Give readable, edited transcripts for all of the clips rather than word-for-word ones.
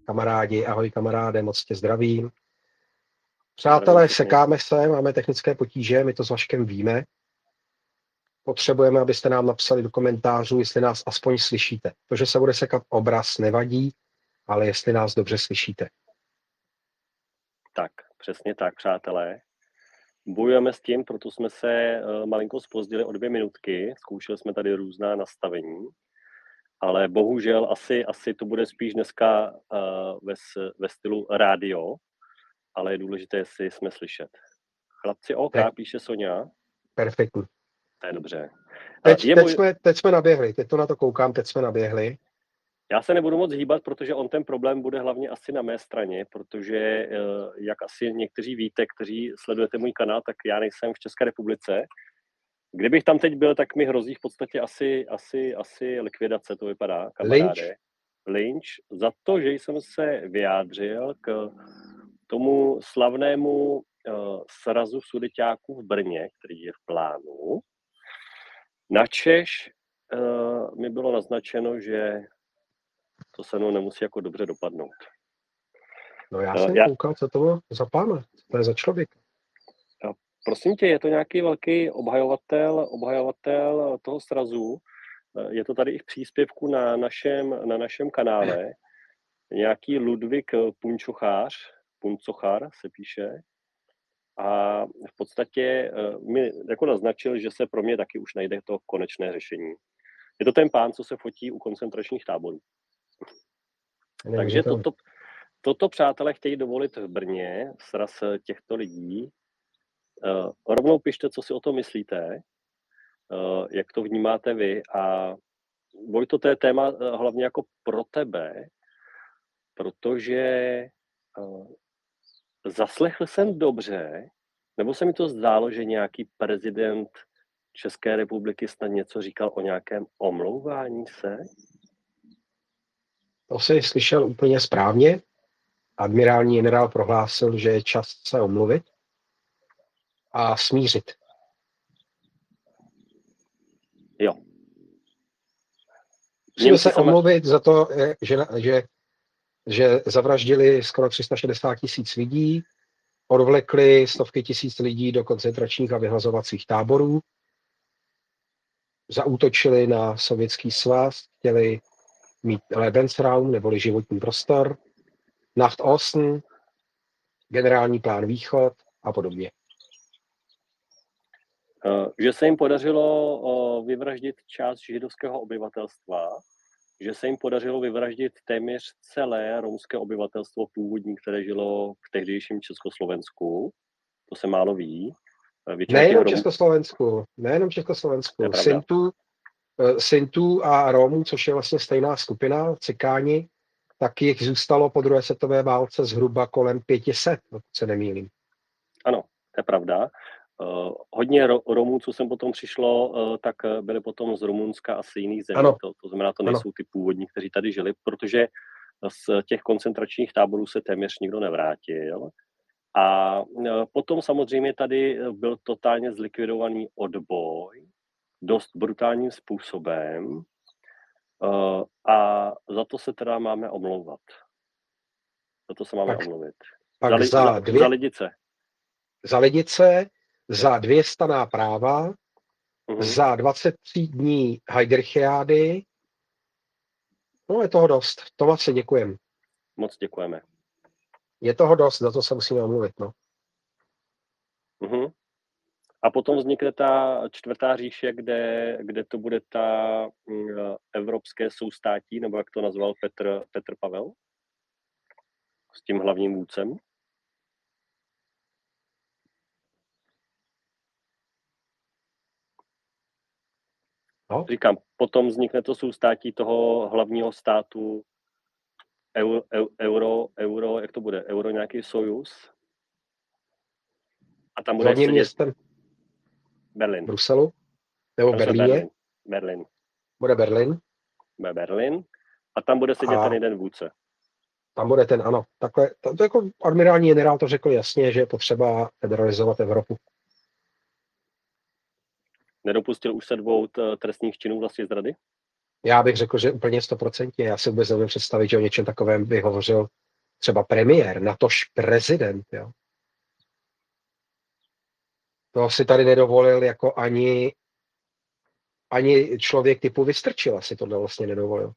kamarádi, ahoj kamaráde, moc tě zdravím. Přátelé, sekáme se, máme technické potíže, my to s Vaškem víme. Potřebujeme, abyste nám napsali do komentářů, jestli nás aspoň slyšíte. To, že se bude sekat obraz, nevadí, ale jestli nás dobře slyšíte. Tak, přesně tak, přátelé. Bojujeme s tím, proto jsme se malinko zpozdili o 2 minutky. Zkoušeli jsme tady různá nastavení, ale bohužel asi to bude spíš dneska ve stylu rádio, ale je důležité, jestli jsme slyšet. Chlapci, OK, píše Sonia. Perfektní. To je dobře. Teď jsme naběhli, teď to na to koukám, teď jsme naběhli. Já se nebudu moc hýbat, protože on ten problém bude hlavně asi na mé straně, protože jak asi někteří víte, kteří sledujete můj kanál, tak já nejsem v České republice. Kdybych tam teď byl, tak mi hrozí v podstatě asi likvidace, to vypadá, kamaráde. Lynch za to, že jsem se vyjádřil k tomu slavnému srazu sudeťáků v Brně, který je v plánu. Načež mi bylo naznačeno, že to se mnou nemusí jako dobře dopadnout. No já jsem koukal, co to bylo za pána, to je za člověk. Prosím tě, je to nějaký velký obhajovatel toho srazu. Je to tady i v příspěvku na našem kanále. Nějaký Ludvík Puncochar se píše. A v podstatě mi jako naznačil, že se pro mě taky už najde to konečné řešení. Je to ten pán, co se fotí u koncentračních táborů. Takže toto přátelé chtějí dovolit v Brně, sraz těchto lidí. Rovnou pište, co si o tom myslíte, jak to vnímáte vy. A Vojto, to je téma hlavně jako pro tebe, protože zaslechl jsem dobře, nebo se mi to zdálo, že nějaký prezident České republiky snad něco říkal o nějakém omlouvání se? To jsi slyšel úplně správně. Admirální generál prohlásil, že je čas se omluvit a smířit. Jo. Musíme se omluvit za to, že zavraždili skoro 360 000 lidí, odvlekli stovky tisíc lidí do koncentračních a vyhlazovacích táborů, zaútočili na Sovětský svaz, chtěli mít Lebensraum, neboli životní prostor, Nachtosten, generální plán Východ a podobně. Že se jim podařilo vyvraždit část židovského obyvatelstva, že se jim podařilo vyvraždit téměř celé romské obyvatelstvo původní, které žilo v tehdejším Československu. To se málo ví. Nejenom Československu. Sintů a Romů, což je vlastně stejná skupina, Cikáni, tak jich zůstalo po druhé světové válce zhruba kolem 500, pokud se nemýlím. Ano, to je pravda. Hodně Romů, co sem potom přišlo, tak byly potom z Rumunska a z jiných zemí. To znamená, to nejsou ty původní, kteří tady žili, protože z těch koncentračních táborů se téměř nikdo nevrátil. A potom samozřejmě tady byl totálně zlikvidovaný odboj, dost brutálním způsobem. A za to se teda máme omlouvat. Za to se máme omluvit. Za Lidice. Za Lidice, za 2 stanná práva, za 23 dní Heidrichiády. No, je toho dost. Tomasi, děkujem. Moc děkujeme. Je toho dost, za to se musíme omluvit, no. A potom vznikne ta 4. říše, kde to bude ta evropské soustátí, nebo jak to nazval Petr Pavel? S tím hlavním vůdcem. No. Říkám, potom vznikne to soustátí toho hlavního státu euro, jak to bude? Euro nějaký sojus? A tam bude hlavním městem Berlin. Bruselu? Nebo Berlíně? Berlin. Bude Berlin. Bude Berlin. A tam bude sedět ten jeden vůdce. Tam bude ten, ano. Takhle, to jako admirální generál to řekl jasně, že je potřeba federalizovat Evropu. Nedopustil už se 2 trestných činů vlastní zrady? Já bych řekl, že úplně 100%. Já si vůbec nevím představit, že o něčem takovém by hovořil třeba premiér, natož prezident. Jo. To si tady nedovolil jako ani člověk typu Vystrčila si tohle vlastně nedovolil.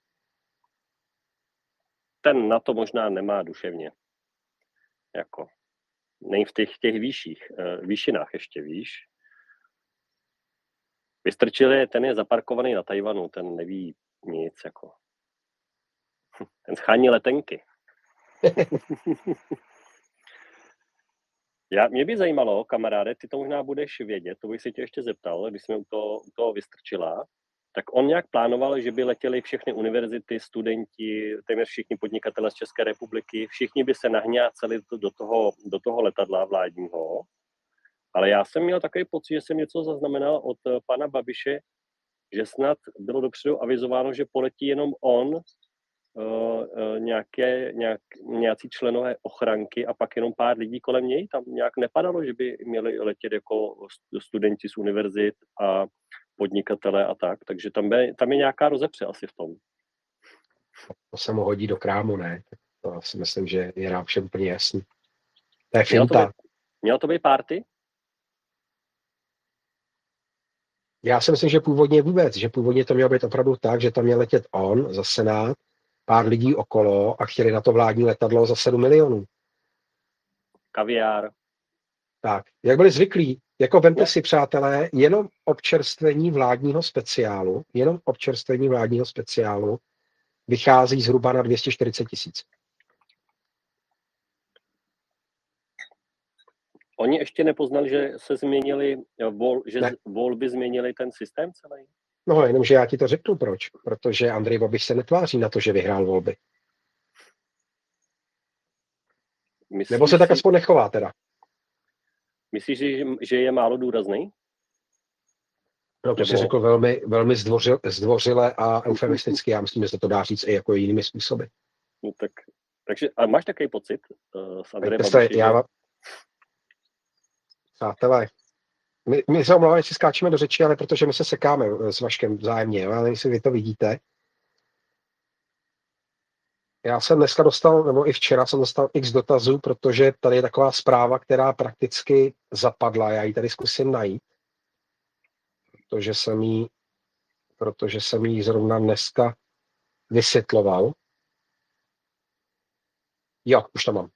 Ten na to možná nemá duševně. Jako, nej v těch výšinách ještě, víš. Vystrčil ten je zaparkovaný na Tajvanu, ten neví nic, jako. Ten schání letenky. Mě by zajímalo, kamaráde, ty to možná budeš vědět, to bych se tě ještě zeptal, když jsme u toho Vystrčila, tak on nějak plánoval, že by letěli všechny univerzity, studenti, téměř všichni podnikatelé z České republiky, všichni by se nahňáceli do toho letadla vládního, ale já jsem měl takový pocit, že jsem něco zaznamenal od pana Babiše, že snad bylo dopředu avizováno, že poletí jenom on, nějací členové ochranky a pak jenom pár lidí kolem něj. Tam nějak nepadalo, že by měli letět jako studenti z univerzit a podnikatele a tak. Takže tam je nějaká rozepře asi v tom. To se mu hodí do krámu, ne? To si myslím, že je nám všem úplně jasný. To je finta. Mělo to být party? Já si myslím, že původně to mělo být opravdu tak, že tam měl letět on za Senát, pár lidí okolo a chtěli na to vládní letadlo za 7 milionů. Kaviár. Tak, jak byli zvyklí, jako vemte si, přátelé, jenom občerstvení vládního speciálu vychází zhruba na 240 000. Oni ještě nepoznali, že se změnili, volby změnily ten systém celý? No, jenomže já ti to řeknu proč. Protože Andrej Babiš se netváří na to, že vyhrál volby. Nebo se tak aspoň nechová teda. Myslíš, že je málo důrazný? No, to si řekl velmi, velmi zdvořile a eufemisticky. Já myslím, že se to dá říct i jako jinými způsoby. No takže, a máš takový pocit s Andrejem Babišem? Přátelé, my se omlouváme, si skáčeme do řeči, ale protože my se sekáme s Vaškem vzájemně, jo? Ale jestli vy to vidíte. Já jsem dneska dostal, nebo i včera jsem dostal x dotazů, protože tady je taková zpráva, která prakticky zapadla. Já ji tady zkusím najít, protože jsem jí zrovna dneska vysvětloval. Jo, už to mám.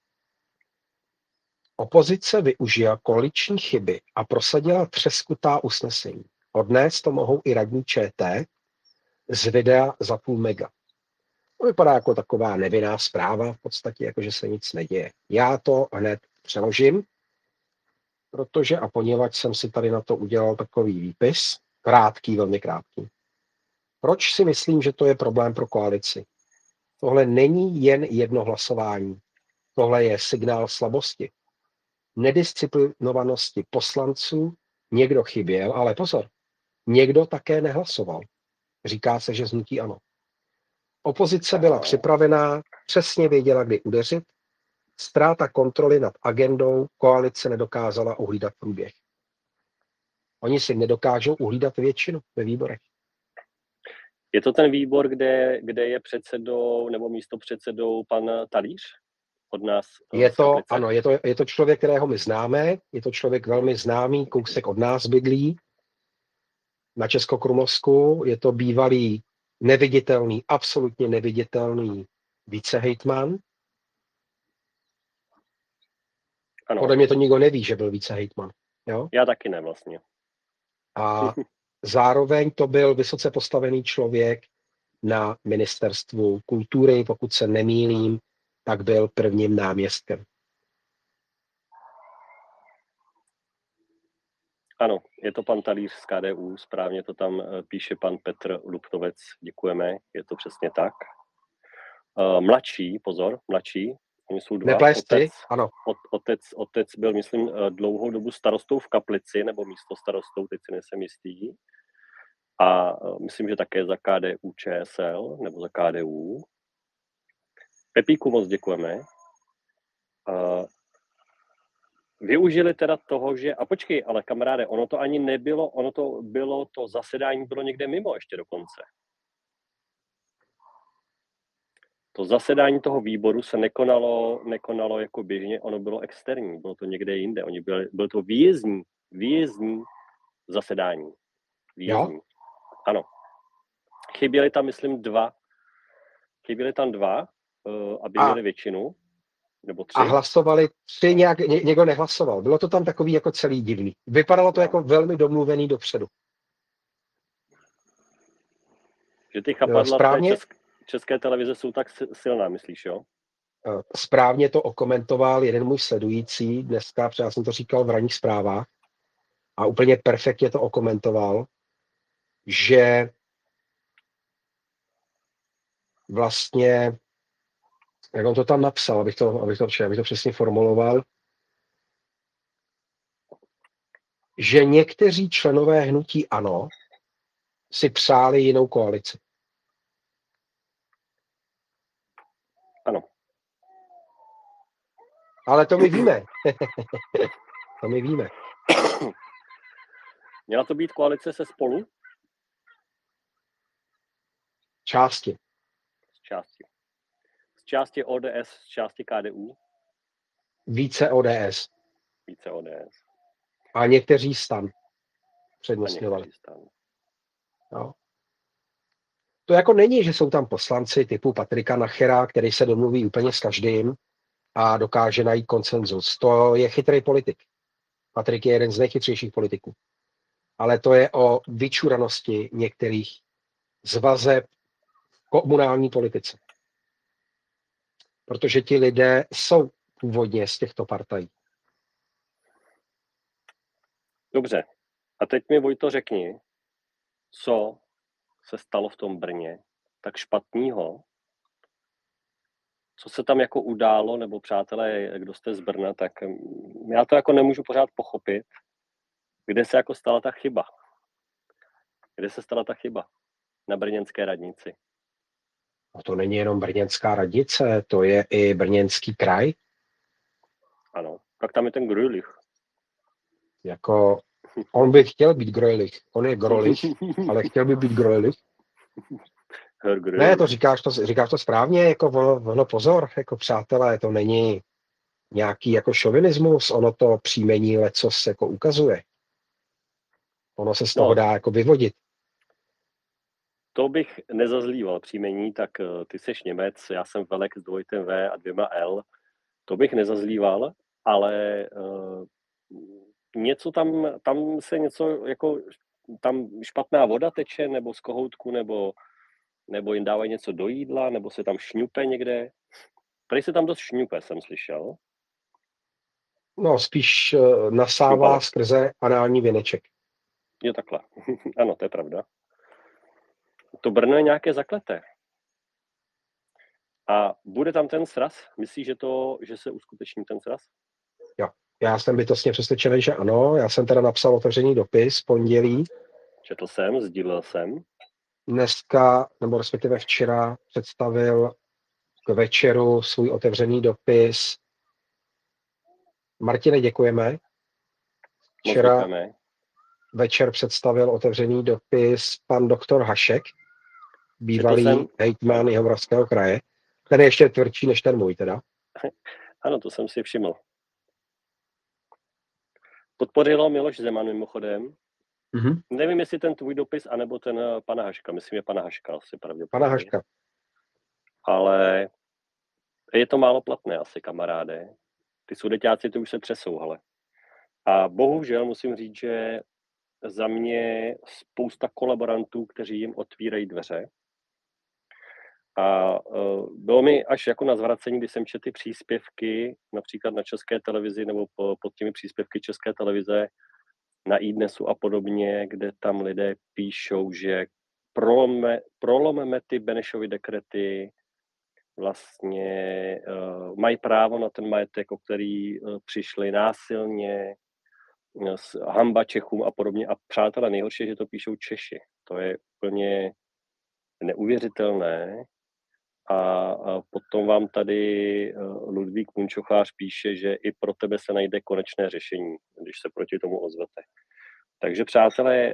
Opozice využila koaliční chyby a prosadila třeskutá usnesení. Odnést to mohou i radní ČT z videa za 0,5 mega. To vypadá jako taková nevinná zpráva, v podstatě jako, že se nic neděje. Já to hned přeložím, poněvadž jsem si tady na to udělal takový výpis, krátký, velmi krátký. Proč si myslím, že to je problém pro koalici? Tohle není jen jedno hlasování. Tohle je signál slabosti, nedisciplinovanosti poslanců. Někdo chyběl, ale pozor, někdo také nehlasoval. Říká se, že z hnutí ANO. Opozice byla připravená, přesně věděla, kdy udeřit. Ztráta kontroly nad agendou, koalice nedokázala uhlídat průběh. Oni si nedokážou uhlídat většinu ve výborech. Je to ten výbor, kde je předsedou nebo místopředsedou pan Talíř od nás? Je to člověk, kterého my známe, je to člověk velmi známý, kousek od nás bydlí na Českokrumlovsku, je to bývalý neviditelný, absolutně neviditelný vicehejtman. Podle mě to nikdo neví, že byl vicehejtman. Jo? Já taky ne vlastně. A zároveň to byl vysoce postavený člověk na ministerstvu kultury, pokud se nemýlím, tak byl prvním náměstkem. Ano, je to pan Talíř z KDU, správně to tam píše pan Petr Luptovec, děkujeme, je to přesně tak. Mladší, oni jsou dva. Otec byl, myslím, dlouhou dobu starostou v Kaplici, nebo místo starostou, teď si nejsem jistý. A myslím, že také za KDU ČSL, nebo za KDU. Pepíku moc děkujeme. Využili teda toho, že... A počkej, ale kamaráde, ono to ani nebylo, to zasedání bylo někde mimo ještě dokonce. To zasedání toho výboru se nekonalo jako běžně, ono bylo externí, bylo to někde jinde. Bylo to výjezdní zasedání. Výjezdní. Jo? Ano. Chyběli tam, myslím, dva, aby A, měli většinu, nebo a 3. hlasovali 3, někdo nehlasoval. Bylo to tam takový jako celý divný. Vypadalo to No. jako velmi domluvený dopředu. Že ty chapadla Správně? české televize jsou tak silná, myslíš, jo? Správně to okomentoval jeden můj sledující dneska, protože já jsem to říkal v ranních zprávách, a úplně perfektně to okomentoval, že vlastně, jak on to tam napsal, abych to přesně formuloval, že někteří členové hnutí ANO si přáli jinou koalici. Ano. Ale to my víme. To my víme. Měla to být koalice se Spolu? Části. Z části ODS, z části KDU? Více ODS. Více ODS. A někteří STAN přednostňovali. No. To jako není, že jsou tam poslanci typu Patrika Nachera, který se domluví úplně s každým a dokáže najít konsenzus. To je chytrý politik. Patrik je jeden z nejchytřejších politiků. Ale to je o vyčuranosti některých z vazeb v komunální politice. Protože ti lidé jsou původně z těchto partají. Dobře. A teď mi, Vojto, řekni, co se stalo v tom Brně tak špatného, co se tam jako událo, nebo přátelé, kdo jste z Brna, tak já to jako nemůžu pořád pochopit, kde se jako stala ta chyba. Kde se stala ta chyba? Na brněnské radnici. A to není jenom brněnská radnice, to je i Brněnský kraj. Ano. Tak tam je ten Grölich. Jako, on by chtěl být Grölich. On je Grolich, ale chtěl by být Grölich. Ne, to říkáš to správně, jako ono pozor, jako přátelé, to není nějaký jako šovinismus, ono to příjmení lecos jako ukazuje. Ono se z toho dá jako vyvodit. To bych nezazlíval příjmení, tak ty seš Němec, já jsem Velek s 2 V a 2 L. To bych nezazlíval, ale něco tam se něco jako, tam špatná voda teče, nebo z kohoutku, nebo jim dávají něco do jídla, nebo se tam šňupe někde. Tady se tam dost šňupe, jsem slyšel. No, spíš nasává skrze anální věneček. Jo, takhle. Ano, to je pravda. To Brno je nějaké zakleté. A bude tam ten sraz? Myslíš, že se uskuteční ten sraz? Jo, já jsem bytostně přesvědčený, že ano. Já jsem teda napsal otevřený dopis pondělí. Četl jsem, sdílel jsem. Dneska, nebo respektive včera, představil k večeru svůj otevřený dopis. Martine, děkujeme. Včera večer představil otevřený dopis pan doktor Hašek, bývalý hejtman Jihomoravského kraje. Ten je ještě tvrdší než ten můj teda. Ano, to jsem si všiml. Podpořilo Miloš Zeman mimochodem. Mm-hmm. Nevím, jestli ten tvůj dopis, anebo ten pana Haška. Myslím, je pana Haška asi pravděpodobně. Pana Haška. Ale je to málo platné asi, kamaráde. Ty sudeťáci to už se třesou, hele. A bohužel musím říct, že za mě spousta kolaborantů, kteří jim otvírají dveře. A bylo mi až jako na zvracení, když jsem četl ty příspěvky, například na České televizi nebo pod těmi příspěvky České televize, na iDnesu a podobně, kde tam lidé píšou, že prolomeme ty Benešovy dekrety, vlastně mají právo na ten majetek, o který přišli násilně, hamba Čechům a podobně. A přátelé, nejhorší, že to píšou Češi. To je úplně neuvěřitelné. A potom vám tady Ludvík Munčochář píše, že i pro tebe se najde konečné řešení, když se proti tomu ozvete. Takže přátelé,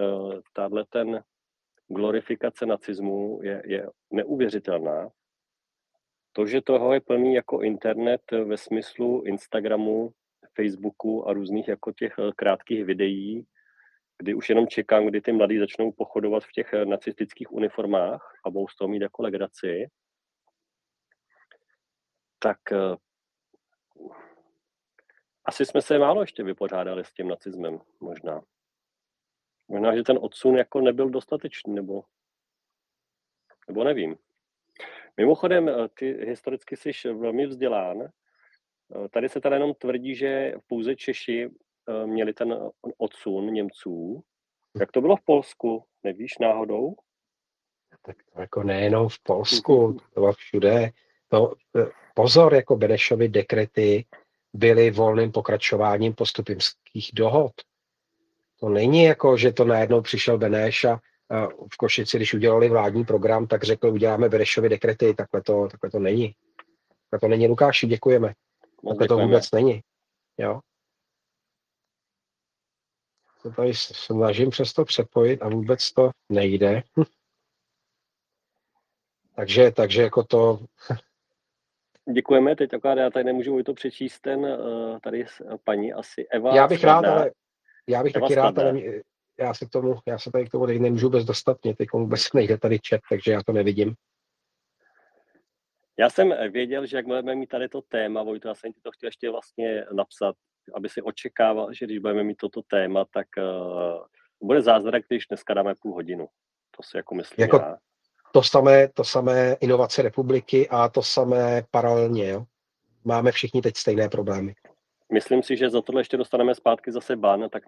tahle ten glorifikace nacismu je neuvěřitelná. To, že toho je plný jako internet ve smyslu Instagramu, Facebooku a různých jako těch krátkých videí, kdy už jenom čekám, kdy ty mladí začnou pochodovat v těch nacistických uniformách a budou z toho mít jako legraci, tak asi jsme se málo ještě vypořádali s tím nacismem, možná. Možná, že ten odsun jako nebyl dostatečný, nebo nevím. Mimochodem, ty historicky jsi velmi vzdělán. Tady se teda jenom tvrdí, že pouze Češi měli ten odsun Němců. Jak to bylo v Polsku? Nevíš náhodou? Tak to jako nejenom v Polsku, to bylo všude. No, pozor, jako Benešovy dekrety byly volným pokračováním postupimských dohod. To není jako, že to najednou přišel Beneš a v Košici, když udělali vládní program, tak řekl, uděláme Benešovy dekrety. Takhle to není. Takhle to není, Lukáši, děkujeme. Takhle to vůbec není. Jo? To tady snažím přesto přepojit a vůbec to nejde. takže jako to... Děkujeme, teď akorát já tady nemůžu to přečíst, ten tady paní asi Eva. Já bych rád, ale já se tady k tomu teď nemůžu vůbec dostat, mě teď vůbec nejde tady chat, takže já to nevidím. Já jsem věděl, že jak budeme mít tady to téma, Vojto, já jsem ti to chtěl ještě vlastně napsat, aby si očekával, že když budeme mít toto téma, tak bude zázrak, když dneska dáme půl hodinu. To si jako myslím jako já. To samé inovace republiky a to samé paralelně, jo? Máme všichni teď stejné problémy. Myslím si, že za tohle ještě dostaneme zpátky zase ban, tak